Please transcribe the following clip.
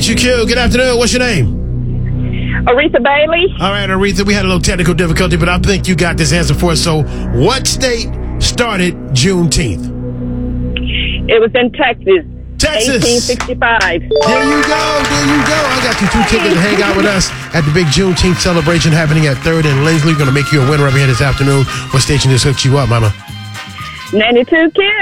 Appreciate you, Q. Good afternoon. What's your name? Aretha Bailey. All right, Aretha, we had a little technical difficulty, but I think you got this answer for us. So, what state started Juneteenth? It was in Texas. Texas. 1865. There you go. I got you 2 tickets to hang out with us at the big Juneteenth celebration happening at 3rd and Lindsley. We're going to make you a winner over here this afternoon. What station just hooked you up, Mama? 92 Q.